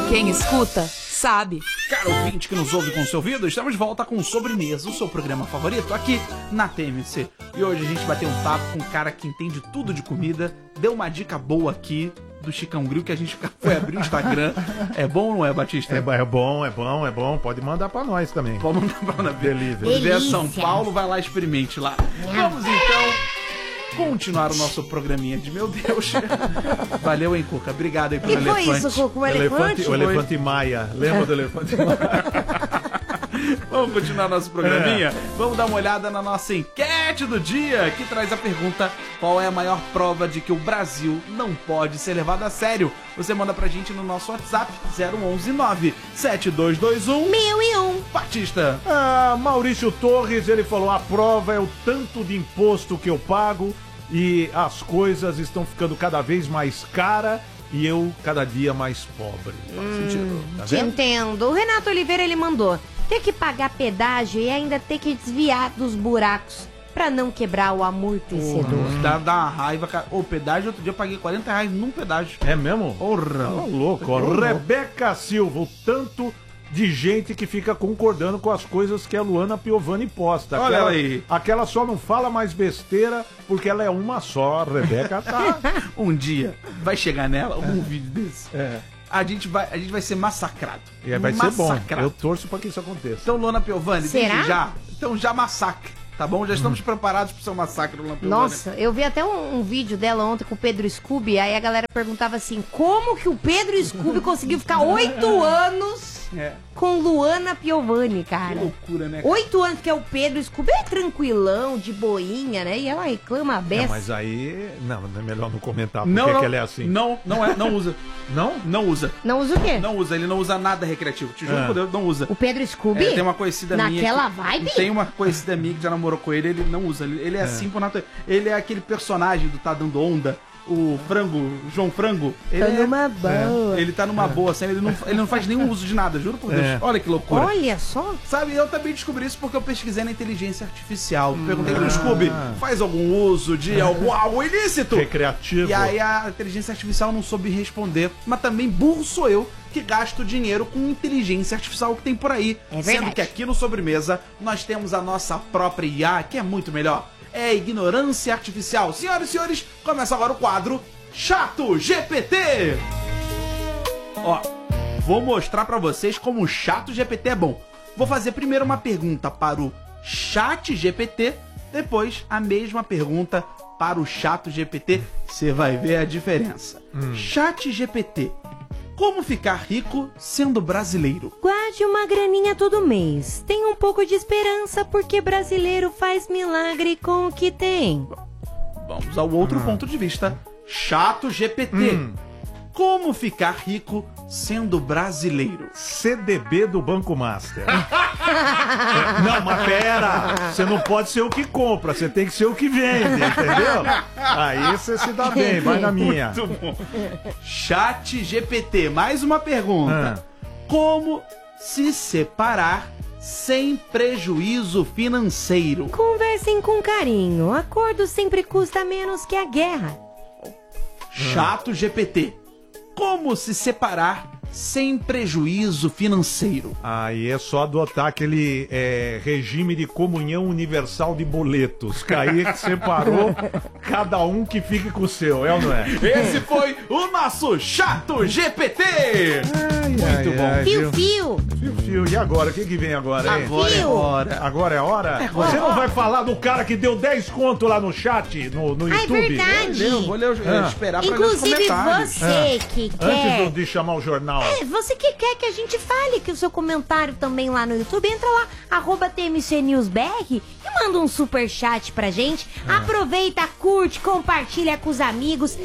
Quem escuta, sabe. Caro ouvinte que nos ouve com o seu ouvido, estamos de volta com Sobremesa, o seu programa favorito aqui na TMC. E hoje a gente vai ter um papo com um cara que entende tudo de comida, deu uma dica boa aqui do Chicão Grill, que a gente foi abrir o Instagram. É bom ou não é, Batista? É bom. Pode mandar pra nós também. Pode mandar pra nós. Delivery. Se vier São Paulo, vai lá, experimente lá. Vamos então continuar o nosso programinha de meu Deus. Valeu, hein, Cuca? Obrigado aí pelo elefante. Que foi isso, Cuca? Um elefante? O elefante Maia. Lembra do elefante Maia? Vamos continuar nosso programinha? Vamos dar uma olhada na nossa enquete do dia, que traz a pergunta: qual é a maior prova de que o Brasil não pode ser levado a sério? Você manda pra gente no nosso WhatsApp 011-97221-1001. Batista. Maurício Torres, ele falou: a prova é o tanto de imposto que eu pago e as coisas estão ficando cada vez mais caras e eu cada dia mais pobre. Faz sentido, tá Te vendo? entendo. O Renato Oliveira, ele mandou ter que pagar pedágio e ainda ter que desviar dos buracos pra não quebrar o amortecedor. Dá uma raiva, cara. O pedágio, outro dia eu paguei R$40 num pedágio. É mesmo? Porra. Tá louco, ó. Rebeca Silva, o tanto de gente que fica concordando com as coisas que a Luana Piovani posta. Olha Aquela, aí. aquela só não fala mais besteira porque ela é uma só. A Rebeca tá... Um dia vai chegar nela um vídeo desse. É. A gente vai ser massacrado. E vai ser bom. Massacrado. Eu torço pra que isso aconteça. Então, Luana Piovani, Será? desde já. Então já massacre, tá bom? Já estamos preparados pro seu massacre, Luana Piovani. Nossa, eu vi até um vídeo dela ontem com o Pedro Scooby, aí a galera perguntava assim, como que o Pedro Scooby conseguiu ficar 8 anos com Luana Piovani, Que cara? loucura, né? cara? 8 anos, porque o Pedro Scooby é tranquilão, de boinha, né? E ela reclama a beça. Mas aí... Não, é melhor não comentar porque que ele é assim. Não usa. Não? Não usa. Não usa o quê? Não usa, ele não usa nada recreativo. Te juro por Deus, não usa. O Pedro Scooby? Tem uma conhecida minha. Naquela vibe? Tem uma conhecida minha que já namorou com ele não usa. Ele é assim por natureza. Ele é aquele personagem do Tá Dando Onda. O Frango, João Frango. Ele Tá numa boa. Ele tá numa boa, assim, ele não faz nenhum uso de nada, juro por Deus. Olha que loucura. Olha só. Sabe, eu também descobri isso porque eu pesquisei na inteligência artificial. Perguntei pro Scooby, faz algum uso de algo ilícito? Recreativo. E aí a inteligência artificial não soube responder. Mas também burro sou eu que gasto dinheiro com inteligência artificial que tem por aí. É verdade. Sendo que aqui no Sobremesa nós temos a nossa própria IA, que é muito melhor. É ignorância artificial. Senhoras e senhores, começa agora o quadro Chato GPT. Ó, vou mostrar pra vocês como o Chato GPT é bom. Vou fazer primeiro uma pergunta para o Chat GPT, depois a mesma pergunta para o Chato GPT. Você vai ver a diferença. Chat GPT. Como ficar rico sendo brasileiro? Guarde uma graninha todo mês. Tenha um pouco de esperança, porque brasileiro faz milagre com o que tem. Vamos ao outro ponto de vista. Chato GPT. Como ficar rico sendo brasileiro? CDB do Banco Master. Não, mas pera! Você não pode ser o que compra, você tem que ser o que vende, entendeu? Aí você se dá bem, vai na minha. Muito bom. Chat GPT, mais uma pergunta. Como se separar sem prejuízo financeiro? Conversem com carinho. Acordo sempre custa menos que a guerra. Chato GPT. Como se separar sem prejuízo financeiro? Aí é só adotar aquele regime de comunhão universal de boletos. Que aí que separou, cada um que fique com o seu, é ou não é? Esse foi o nosso Chato GPT! Muito bom. Fio, fio. Fio. E agora? O que vem agora, hein? Agora é hora. Agora é hora? agora. Você não vai falar do cara que deu 10 conto lá no chat, no Ah, é YouTube? verdade. Vou ler, esperar pra ler os Inclusive comentários. você que quer... Antes de chamar o jornal. Você que quer que a gente fale que o seu comentário também lá no YouTube, entra lá, @TMCNewsBR e manda um superchat pra gente. Aproveita, curte, compartilha com os amigos,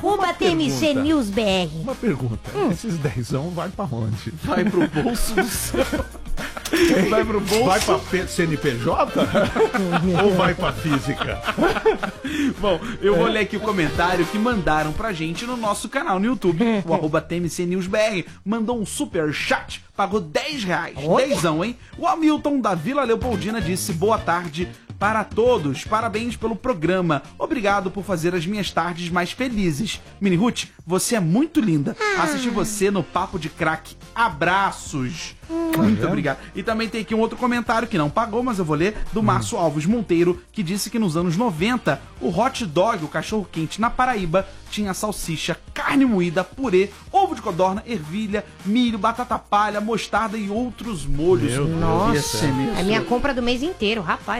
@TMCNewsBR. Uma pergunta, esses 10 vai pra onde? Vai pro bolso do céu. Vai pro bolso. Vai pra CNPJ? Ou vai pra física? Bom, eu vou ler aqui o comentário que mandaram pra gente no nosso canal no YouTube. O @TMCNewsBR mandou um super chat, pagou R$10. Dezão, hein? O Hamilton da Vila Leopoldina disse: boa tarde para todos, parabéns pelo programa. Obrigado por fazer as minhas tardes mais felizes. Mini Ruth, você é muito linda. Assisti você no Papo de Crack. Abraços. Muito obrigado. E também tem aqui um outro comentário que não pagou, mas eu vou ler, do Márcio Alves Monteiro, que disse que nos anos 90, o hot dog, o cachorro quente na Paraíba, tinha salsicha, carne moída, purê, ovo de codorna, ervilha, milho, batata palha, mostarda e outros molhos. Nossa, é minha compra do mês inteiro, rapaz.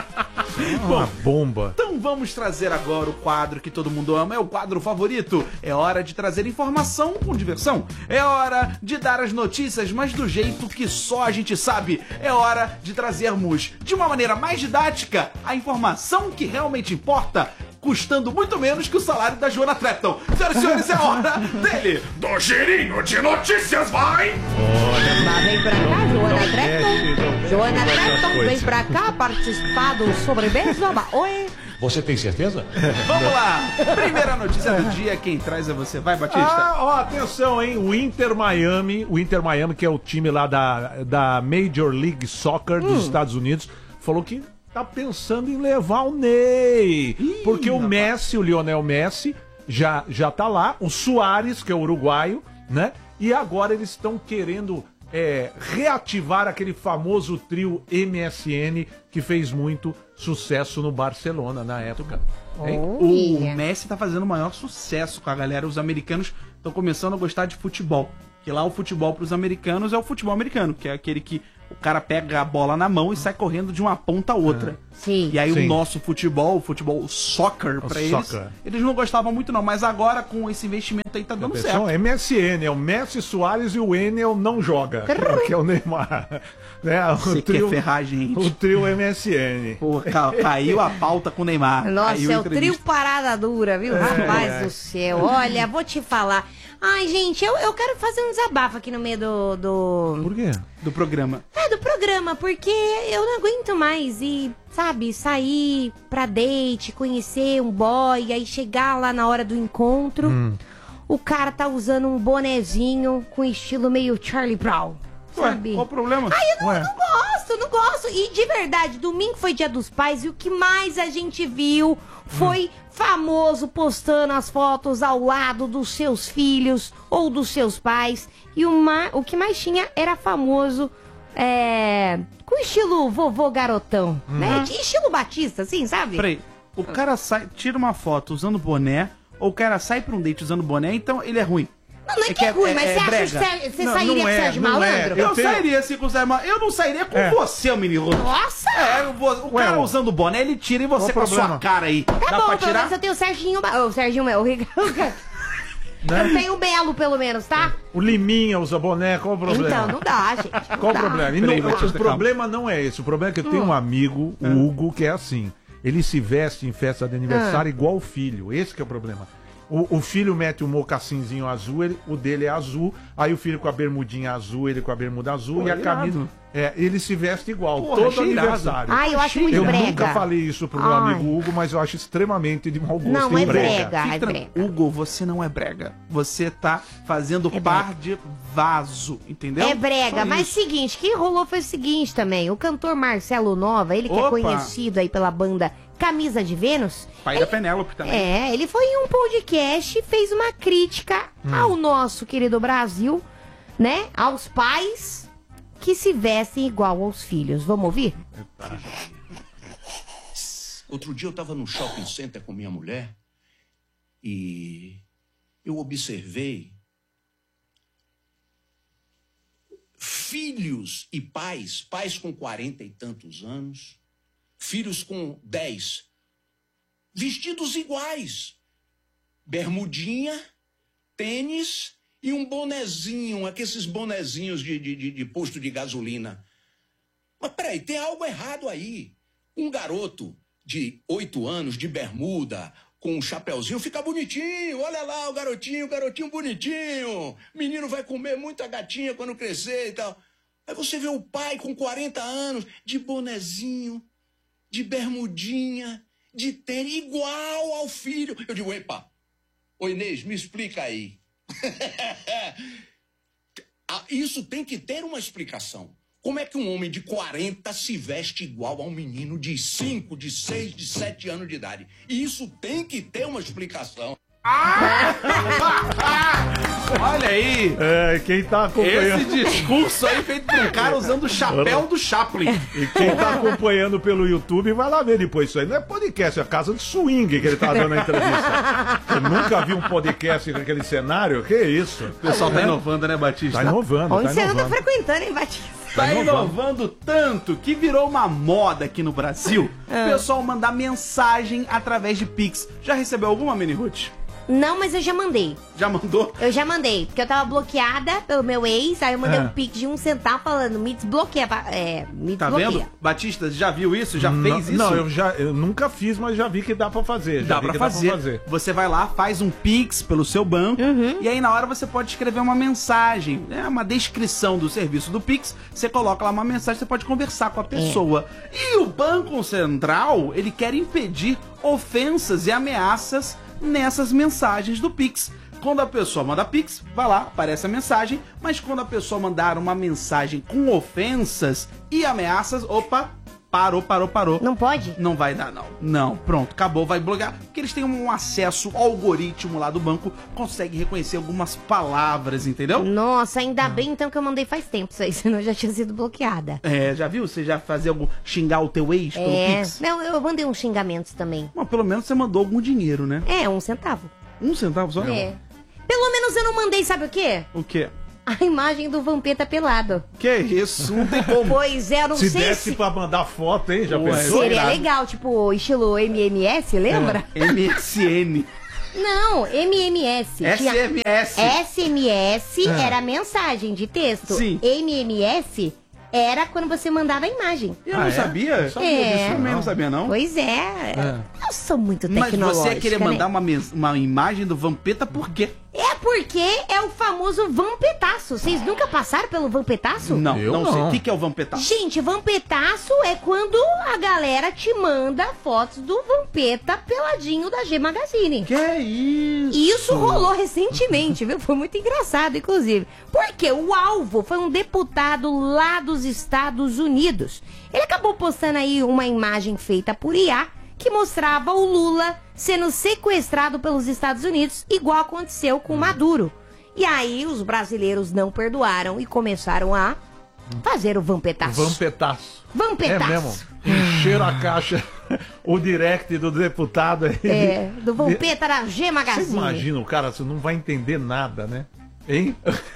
Uma bomba. Então vamos trazer agora o quadro que todo mundo ama, é o quadro favorito. É hora de trazer informação com diversão. É hora de dar as notícias, mas do jeito que só a gente sabe. É hora de trazermos, de uma maneira mais didática, a informação que realmente importa, custando muito menos que o salário da Joana Trepton. Senhoras e senhores, é hora dele, do girinho de notícias, vai! Mas vem pra cá, Joana Trepton. Joana Trepton, vem pra cá participar do Sobremesa. Oi. Você tem certeza? Vamos lá! Primeira notícia do dia, quem traz é você. Vai, Batista! Atenção, hein? O Inter Miami, que é o time lá da Major League Soccer dos Estados Unidos, falou que tá pensando em levar o Ney. Porque o Messi, o Lionel Messi, já tá lá. O Suárez, que é o uruguaio, né? E agora eles estão querendo reativar aquele famoso trio MSN que fez muito sucesso no Barcelona na época. O Messi tá fazendo o maior sucesso com a galera. Os americanos estão começando a gostar de futebol. Que lá o futebol pros americanos é o futebol americano, que é aquele que o cara pega a bola na mão e sai correndo de uma ponta a outra. Sim. E aí Sim. o nosso futebol, o futebol soccer pra eles não gostavam muito não, mas agora com esse investimento aí tá dando certo. MSN, é o Messi, Suárez e o Enel não joga, que é o Neymar. Né? Você quer ferrar, gente. O trio MSN. Pô, caiu a pauta com o Neymar. Nossa, Caiu a é o entrevista. trio parada dura, viu? Rapaz do céu. Olha, vou te falar. Ai, gente, eu quero fazer um desabafo aqui no meio do... Por quê? Do programa. do programa, porque eu não aguento mais sair pra date, conhecer um boy, aí chegar lá na hora do encontro, o cara tá usando um bonezinho com estilo meio Charlie Brown, sabe? Ué, qual o problema? Ai, eu não gosto. E de verdade, domingo foi Dia dos Pais e o que mais a gente viu foi famoso postando as fotos ao lado dos seus filhos ou dos seus pais. E o que mais tinha era famoso com estilo vovô garotão, né? De estilo Batista, assim, sabe? Peraí, o cara tira uma foto usando boné, ou o cara sai pra um date usando boné, então ele é ruim. Não é que é ruim, mas você acha que você sairia com o Sérgio Malandro? Eu sairia assim com o Sérgio Malandro. Eu não sairia com você, menino. Nossa! O cara usando boné, ele tira e você com a sua cara aí. Tá Dá bom, pra pelo tirar? menos eu tenho o Serginho... O Serginho é o Ricardo. Eu tenho o Belo, pelo menos, tá? O Liminha usa boné, qual o problema? Então, não dá, gente. Não Qual o dá. problema? O problema não é esse. O problema é que eu tenho um amigo, o Hugo, que é assim. Ele se veste em festa de aniversário igual o filho. Esse que é o problema. O filho mete um mocassinzinho azul, o dele é azul. Aí o filho com a bermudinha azul, ele com a bermuda azul. Pô, e a camisa... ele se veste igual, Porra, todo achei aniversário. Ai, eu acho muito Eu brega. nunca falei isso pro meu amigo Hugo, mas eu acho extremamente de mau gosto. Não, e é brega, Fique é tranquilo. brega. Hugo, você não é brega. Você tá fazendo par de vaso, entendeu? É brega, Só mas isso. seguinte, quem rolou foi o seguinte também. O cantor Marcelo Nova, ele que é Opa. conhecido aí pela banda Camisa de Vênus. Pai da Penélope também. Ele foi em um podcast e fez uma crítica ao nosso querido Brasil, né? Aos pais que se vestem igual aos filhos. Vamos ouvir? Outro dia eu estava no shopping center com minha mulher e eu observei filhos e pais com 40 e tantos anos, filhos com 10, vestidos iguais, bermudinha, tênis e um bonezinho, aqueles bonezinhos de posto de gasolina. Mas peraí, tem algo errado aí. Um garoto de 8 anos, de bermuda, com um chapeuzinho, fica bonitinho. Olha lá o garotinho bonitinho. Menino vai comer muita gatinha quando crescer e tal. Aí você vê o pai com 40 anos, de bonezinho, de bermudinha, de tênis, igual ao filho. Eu digo, epa, ô Inês, me explica aí. Isso tem que ter uma explicação. Como é que um homem de 40 se veste igual a um menino de 5, de 6, de 7 anos de idade? E isso tem que ter uma explicação. Olha aí. Quem tá acompanhando... Esse discurso aí feito por um cara usando o chapéu do Chaplin. E quem tá acompanhando pelo YouTube vai lá ver depois. Isso aí não é podcast, é a casa de swing que ele tá dando a entrevista. Você nunca viu um podcast com aquele cenário? Que isso? O pessoal tá inovando, né, Batista? Tá inovando, Onde tá você anda inovando. frequentando, hein, Batista? Tá inovando tanto que virou uma moda aqui no Brasil o pessoal mandar mensagem através de Pix. Já recebeu alguma, Mini Ruth? Não, mas eu já mandei. Já mandou? Eu já mandei, porque eu tava bloqueada pelo meu ex, aí eu mandei um pix de 1 centavo falando, me desbloqueia. Me Tá desbloqueia. vendo? Batista, já viu isso? Já fez isso? Não, eu nunca fiz, mas já vi que dá pra fazer. Dá pra fazer. Você vai lá, faz um Pix pelo seu banco, e aí na hora você pode escrever uma mensagem, uma descrição do serviço do Pix, você coloca lá uma mensagem, você pode conversar com a pessoa. E o Banco Central, ele quer impedir ofensas e ameaças nessas mensagens do Pix. Quando a pessoa manda Pix, vai lá, aparece a mensagem, mas quando a pessoa mandar uma mensagem com ofensas e ameaças, opa, parou. Não pode? Não vai dar, não. Não, pronto, acabou, vai bloquear. Porque eles têm um acesso ao algoritmo lá do banco, consegue reconhecer algumas palavras, entendeu? Nossa, ainda bem então que eu mandei faz tempo isso aí, senão eu já tinha sido bloqueada. Já viu? Você já fazia algum xingar o teu ex pelo Pix? Não, eu mandei uns xingamentos também. Mas pelo menos você mandou algum dinheiro, né? 1 centavo. 1 centavo só? Pelo menos eu não mandei, sabe o quê? O quê? A imagem do Vampeta pelado. Que isso? Não tem como. Pois é, eu não Se sei desse pra mandar foto, hein? Já Ué, pensou? Seria legal, tipo, estilo MMS, lembra? MSN. Não, MMS. SMS. SMS era mensagem de texto. Sim. MMS era quando você mandava a imagem. Eu não sabia? É. Eu também não sabia, não. Pois é. Eu sou muito Mas tecnológica, você ia querer né? mandar uma imagem do Vampeta por quê? É porque é o famoso vampetaço. Vocês nunca passaram pelo vampetaço? Não, Eu não sei. não. O que é o Vampetaço? Gente, vampetaço é quando a galera te manda fotos do Vampeta peladinho da G Magazine. Que é isso? E isso rolou recentemente, viu? Foi muito engraçado, inclusive. Porque o alvo foi um deputado lá dos Estados Unidos. Ele acabou postando aí uma imagem feita por IA que mostrava o Lula sendo sequestrado pelos Estados Unidos, igual aconteceu com Maduro. E aí os brasileiros não perdoaram e começaram a fazer o vampetaço. Vampetaço. Vampetaço. É mesmo. Encheram a caixa, o direct do deputado aí. Do Vampeta da G Você Magazine. imagina o cara, você não vai entender nada, né? Hein?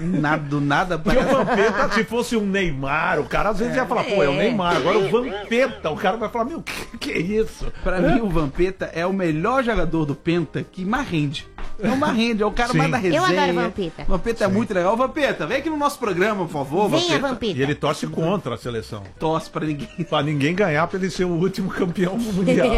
Nada Porque o Vampeta, se fosse um Neymar, o cara às vezes ia falar, pô, é o Neymar. Agora o Vampeta, o cara vai falar, meu, que é isso? Pra mim, o Vampeta é o melhor jogador do Penta que mais rende. É o mais rende, é o cara Sim. mais da resenha. Eu adoro Vampeta. Vampeta é muito legal. Vampeta, vem aqui no nosso programa, por favor, Venha, Vampeta. Vampeta. E ele torce contra a seleção. Torce pra ninguém. Pra ninguém ganhar, pra ele ser o último campeão mundial.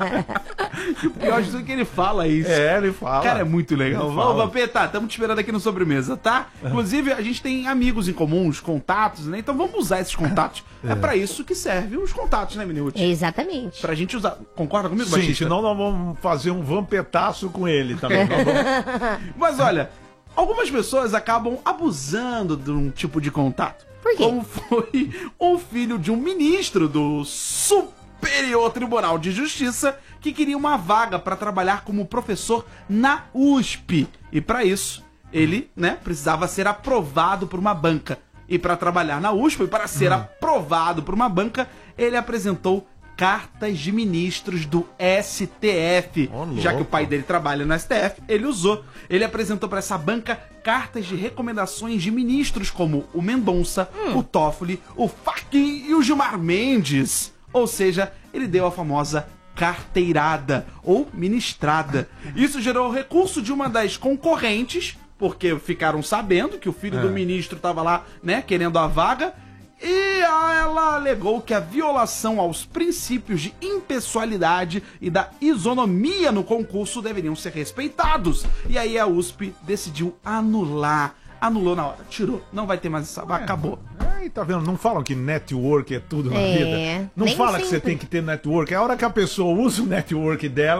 O pior de tudo é que ele fala isso. Ele fala. Cara, é muito legal. Ele Vamos, fala. Vampeta, estamos te esperando aqui no Sobremesa, tá? Inclusive, a gente tem amigos em comuns, contatos, né? Então vamos usar esses contatos. É pra isso que servem os contatos, né, Minuti? Exatamente. Pra gente usar. Concorda comigo, Sim, Batista? senão nós vamos fazer um vampetaço com ele também. Nós vamos- Mas olha, algumas pessoas acabam abusando de um tipo de contato. Por quê? Como foi um filho de um ministro do Superior Tribunal de Justiça que queria uma vaga para trabalhar como professor na USP. E para isso, ele, né, precisava ser aprovado por uma banca. E para trabalhar na USP, para ser aprovado por uma banca, ele apresentou cartas de ministros do STF. Ô, Já que o louco. pai dele trabalha no STF, ele usou. Ele apresentou para essa banca cartas de recomendações de ministros como o Mendonça, o Toffoli, o Fachin e o Gilmar Mendes. Ou seja, ele deu a famosa carteirada ou ministrada. Isso gerou o recurso de uma das concorrentes, porque ficaram sabendo que o filho do ministro estava lá, né, querendo a vaga. E ela alegou que a violação aos princípios de impessoalidade e da isonomia no concurso deveriam ser respeitados. E aí a USP decidiu anular. Anulou na hora, tirou. Não vai ter mais essa vaga, acabou. Aí, tá vendo? Não falam que network é tudo na É, vida. Não nem fala que sempre. você tem que ter network. É a hora que a pessoa usa o network dela,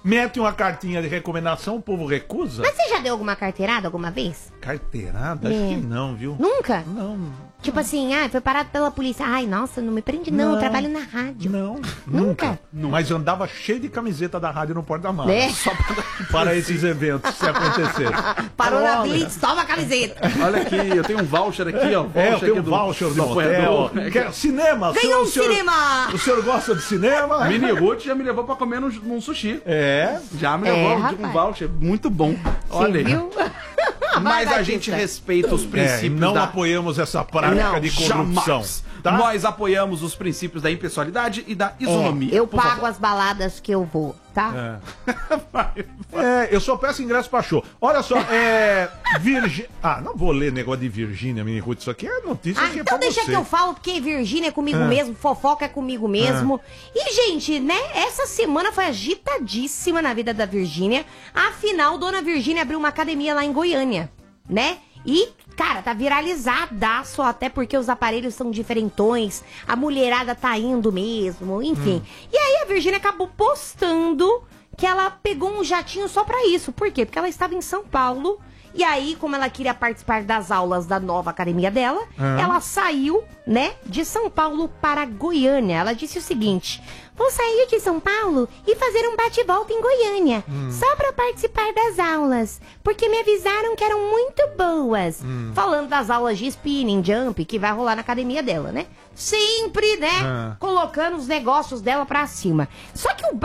mete uma cartinha de recomendação, o povo recusa. Mas você já deu alguma carteirada alguma vez? Carteirada? Acho que não, viu? Nunca? Não. Tipo assim, foi parado pela polícia. Ai, nossa, não me prende não, eu trabalho na rádio. Não. Nunca? Mas eu andava cheio de camiseta da rádio no porta-malas. É. Só para esses eventos, se acontecesse. Parou na blitz, toma a camiseta. Olha aqui, eu tenho um voucher aqui, ó. Eu tenho um voucher do hotel. Quer cinema? Ganhou um cinema! O senhor gosta de cinema? Mini Ruth já me levou pra comer num sushi. É. Já me levou um rapaz. voucher. Muito bom. Olha aí. Viu? Mas Vai, a gente Batista. respeita os princípios não da... apoiamos essa prática Não, de corrupção. Jamais. Tá? Nós apoiamos os princípios da impessoalidade e da isonomia. Eu Por pago favor. as baladas que eu vou, tá? Eu só peço ingresso pra show. Olha só, Virgínia. Ah, não vou ler negócio de Virgínia, Mini Ruth. Isso aqui é notícia que é Então pra deixa você. que eu falo, porque Virgínia é comigo mesmo, fofoca é comigo mesmo. E, gente, né, essa semana foi agitadíssima na vida da Virgínia. Afinal, dona Virgínia abriu uma academia lá em Goiânia, né? E, cara, tá viralizadaço, até porque os aparelhos são diferentões, a mulherada tá indo mesmo, enfim. E aí a Virgínia acabou postando que ela pegou um jatinho só pra isso. Por quê? Porque ela estava em São Paulo. E aí, como ela queria participar das aulas da nova academia dela, ela saiu, né, de São Paulo para Goiânia. Ela disse o seguinte: vou sair de São Paulo e fazer um bate-volta em Goiânia, só para participar das aulas, porque me avisaram que eram muito boas. Falando das aulas de spinning, jump, que vai rolar na academia dela, né? Sempre, né, colocando os negócios dela pra cima. Só que o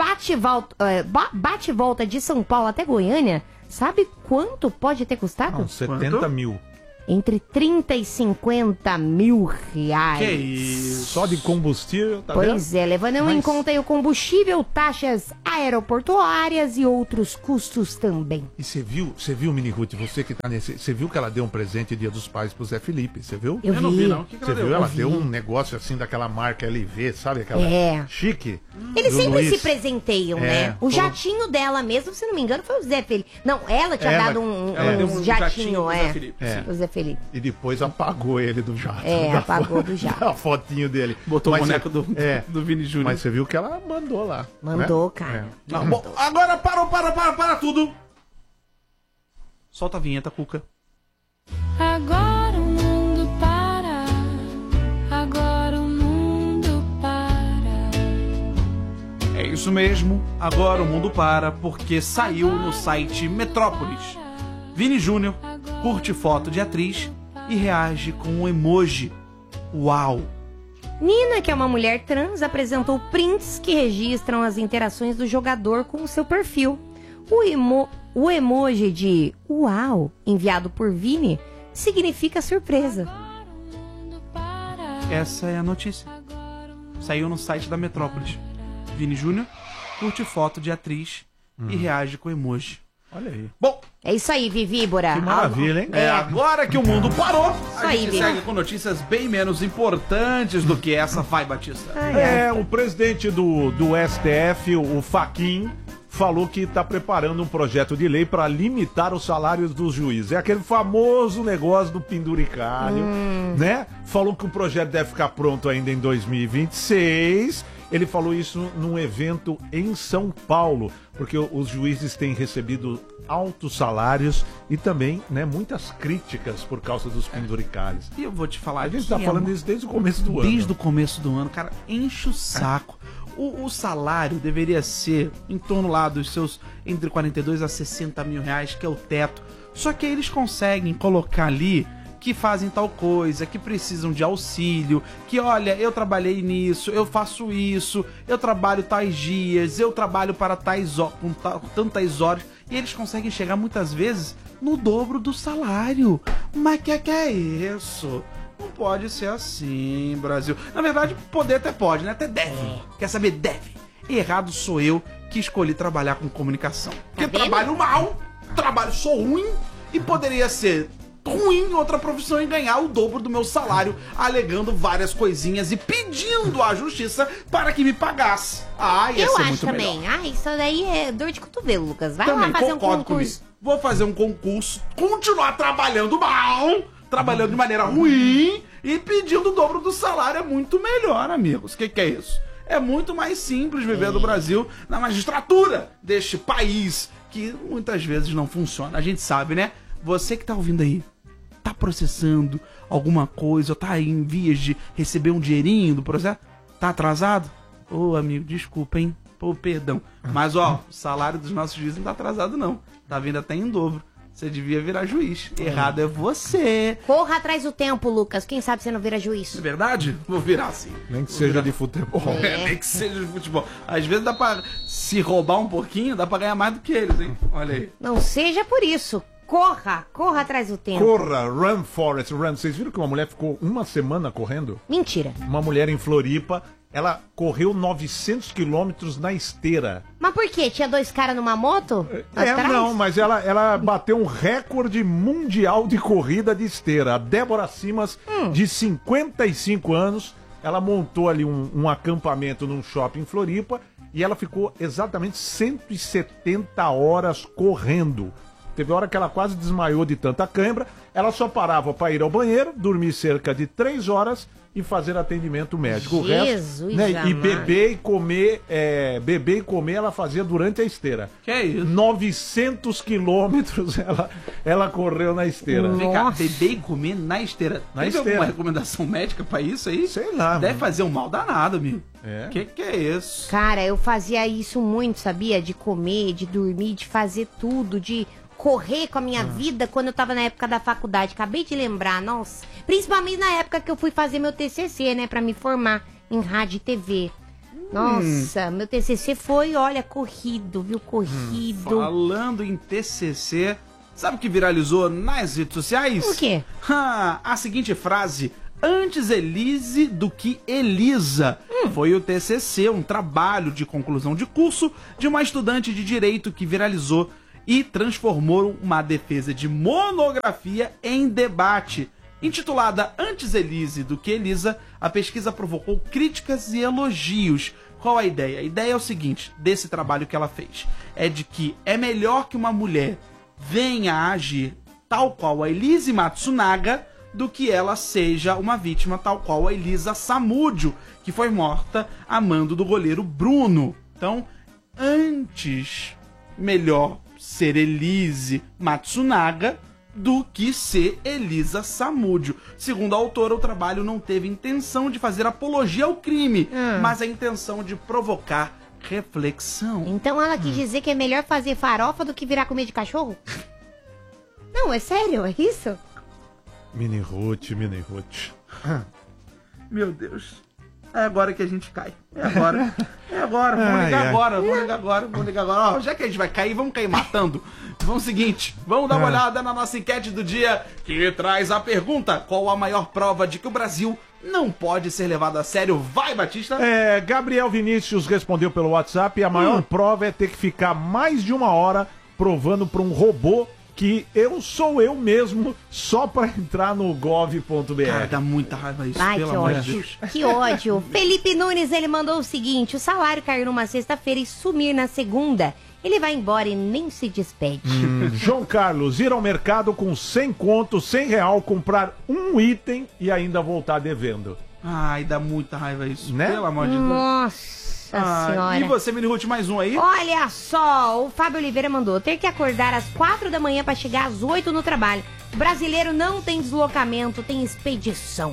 bate-volta de São Paulo até Goiânia, sabe quanto pode ter custado? Não, 70 mil. Entre 30 e 50 mil reais. Que isso? Só de combustível, tá vendo? Pois é, levando em conta aí o combustível, taxas aeroportuárias e outros custos também. E você viu, Mini Ruth, você que tá nesse... Você viu que ela deu um presente Dia dos Pais pro Zé Felipe, você viu? Eu não vi, não. O que Você ela viu? deu? Ela deu um negócio assim daquela marca LV, sabe? Aquela chique. Eles do sempre Luiz. se presenteiam, né? O jatinho dela mesmo, se não me engano, foi o Zé Felipe. Não, ela tinha Ela- dado um ela deu um jatinho jatinho, pro Zé Felipe, sim. O Zé Felipe. E depois apagou ele do jato. Apagou do jato. A fotinho dele. Botou Mas o boneco do Vini Júnior. Mas você viu que ela mandou lá. Mandou, né? cara. Não, bom, agora para tudo. Solta a vinheta, Cuca. Agora o mundo para. Agora o mundo para. É isso mesmo, agora o mundo para, porque saiu no site Metrópolis. Vini Júnior curte foto de atriz e reage com um emoji. Uau! Nina, que é uma mulher trans, apresentou prints que registram as interações do jogador com o seu perfil. O emoji de uau, enviado por Vini, significa surpresa. Essa é a notícia. Saiu no site da Metrópolis. Vini Júnior curte foto de atriz e reage com emoji. Olha aí. Bom, É isso aí, Vivíbora. Que maravilha, hein? agora que o mundo parou, a aí, gente Vini. segue com notícias bem menos importantes do que essa. Vai, Batista. O presidente do STF, o Fachin, falou que está preparando um projeto de lei para limitar os salários dos juízes. É aquele famoso negócio do penduricalho, né? Falou que o projeto deve ficar pronto ainda em 2026. Ele falou isso num evento em São Paulo, porque os juízes têm recebido altos salários e também, né, muitas críticas por causa dos penduricalhos. E eu vou te falar A gente que está falando isso desde o começo do ano. Desde o começo do ano, cara, enche o saco. O salário deveria ser em torno lá dos seus entre 42 a 60 mil reais, que é o teto. Só que aí eles conseguem colocar ali que fazem tal coisa, que precisam de auxílio, que olha, eu trabalhei nisso, eu faço isso, eu trabalho tais dias, eu trabalho para com tantas horas, e eles conseguem chegar muitas vezes no dobro do salário. Mas que é isso? Não pode ser assim, Brasil. Na verdade, poder até pode, né? Até deve. Quer saber? Deve. Errado sou eu que escolhi trabalhar com comunicação. Porque vendo? trabalho mal, sou ruim, e poderia ser ruim em outra profissão e ganhar o dobro do meu salário, alegando várias coisinhas e pedindo à justiça para que me pagasse. Ia Eu ser acho muito também. melhor. Isso daí é dor de cotovelo, Lucas. Vai Também lá fazer um concordo concurso. comigo. Vou fazer um concurso, continuar trabalhando mal, trabalhando de maneira ruim e pedindo o dobro do salário. É muito melhor, amigos. O que é isso? É muito mais simples viver no Brasil na magistratura deste país, que muitas vezes não funciona. A gente sabe, né? Você que tá ouvindo aí, tá processando alguma coisa, ou tá aí em vias de receber um dinheirinho do processo, tá atrasado? Ô, amigo, desculpa, hein? Pô, perdão. Mas, ó, o salário dos nossos juízes não tá atrasado, não. Tá vindo até em dobro. Você devia virar juiz. Errado é você. Corra atrás do tempo, Lucas. Quem sabe você não vira juiz. É verdade? Vou virar sim. Nem que seja de futebol. Nem que seja de futebol. Às vezes dá pra se roubar um pouquinho, dá pra ganhar mais do que eles, hein? Olha aí. Não seja por isso. Corra atrás do tempo. Corra, run, Forrest, run. Vocês viram que uma mulher ficou uma semana correndo? Mentira. Uma mulher em Floripa, ela correu 900 quilômetros na esteira. Mas por quê? Tinha 2 caras numa moto? Não, mas ela bateu um recorde mundial de corrida de esteira. A Débora Simas, de 55 anos, ela montou ali um acampamento num shopping em Floripa e ela ficou exatamente 170 horas correndo. Teve hora que ela quase desmaiou de tanta cãibra. Ela só parava para ir ao banheiro, dormir cerca de 3 horas e fazer atendimento médico. Jesus, o resto, né, e beber e comer ela fazia durante a esteira. Que é isso? 900 quilômetros ela correu na esteira. Vem cá, beber e comer na esteira. Na Teve esteira. alguma recomendação médica pra isso aí? Sei lá, Deve mano. fazer um mal danado, amigo. É. Que é isso? Cara, eu fazia isso muito, sabia? De comer, de dormir, de fazer tudo, de correr com a minha vida quando eu tava na época da faculdade. Acabei de lembrar, nossa. Principalmente na época que eu fui fazer meu TCC, né? Pra me formar em rádio e TV. Nossa, meu TCC foi, olha, corrido, viu? Corrido. Falando em TCC, sabe o que viralizou nas redes sociais? O quê? A seguinte frase: antes Elise do que Elisa. Foi o TCC, um trabalho de conclusão de curso de uma estudante de direito que viralizou e transformou uma defesa de monografia em debate. Intitulada Antes Elise do que Elisa, a pesquisa provocou críticas e elogios. Qual a ideia? A ideia é o seguinte, desse trabalho que ela fez. É de que é melhor que uma mulher venha a agir tal qual a Elise Matsunaga do que ela seja uma vítima tal qual a Elisa Samúdio, que foi morta a mando do goleiro Bruno. Então, antes, melhor ser Elise Matsunaga do que ser Elisa Samúdio. Segundo a autora, o trabalho não teve intenção de fazer apologia ao crime, mas a intenção de provocar reflexão. Então ela quis dizer que é melhor fazer farofa do que virar comida de cachorro? Não, é sério, é isso? Mini Ruth. Meu Deus. É agora que a gente cai. É agora. Vamos ligar agora. Ó, já que a gente vai cair, vamos cair matando. Vamos seguinte, vamos dar uma olhada na nossa enquete do dia, que traz a pergunta: qual a maior prova de que o Brasil não pode ser levado a sério? Vai, Batista! Gabriel Vinícius respondeu pelo WhatsApp e a maior prova é ter que ficar mais de 1 hora provando para um robô que eu sou eu mesmo só pra entrar no gov.br. Cara, dá muita raiva isso, Ai, pelo que amor de ódio. Deus. Que ódio. Felipe Nunes, ele mandou o seguinte: o salário cair numa sexta-feira e sumir na segunda. Ele vai embora e nem se despede. João Carlos, ir ao mercado com 100 conto, R$100, comprar um item e ainda voltar devendo. Ai, dá muita raiva isso, Né? pelo amor de Deus. Nossa senhora. E você, Mini Ruth, mais um aí? Olha só, o Fábio Oliveira mandou ter que acordar às 4 da manhã pra chegar às 8 no trabalho. O brasileiro não tem deslocamento, tem expedição.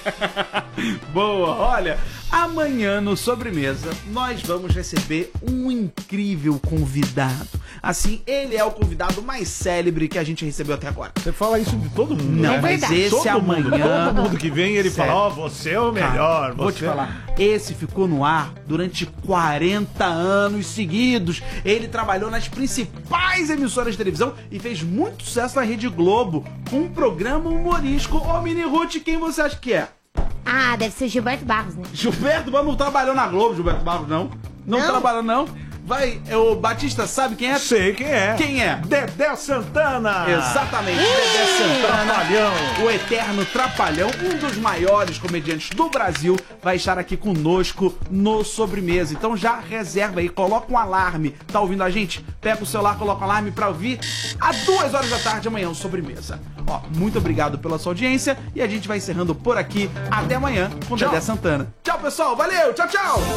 Boa, olha, amanhã no Sobremesa nós vamos receber um incrível convidado. Assim, ele é o convidado mais célebre que a gente recebeu até agora. Você fala isso de todo mundo, Não, né? mas verdade. esse Todo amanhã... mundo que vem, ele Sério. fala, você é o Cara, melhor. vou te falar, esse ficou no ar durante 40 anos seguidos. Ele trabalhou nas principais emissoras de televisão e fez muito sucesso na Rede Globo com um programa humorístico. Ô, Mini Ruth, quem você acha que é? Ah, deve ser Gilberto Barros, né? Gilberto Barros não trabalhou na Globo, Gilberto Barros, não. Não Não? trabalhou, não. Vai, o Batista sabe quem é? Sei quem é. Quem é? Dedé Santana. Exatamente, Dedé Santana, Trapalhão. o eterno Trapalhão, um dos maiores comediantes do Brasil, vai estar aqui conosco no Sobremesa. Então já reserva aí, coloca um alarme. Tá ouvindo a gente? Pega o celular, coloca um alarme pra ouvir às 2 horas da tarde amanhã o Sobremesa. Ó, muito obrigado pela sua audiência e a gente vai encerrando por aqui. Até amanhã com Dedé Santana. Tchau, pessoal. Valeu. Tchau, tchau.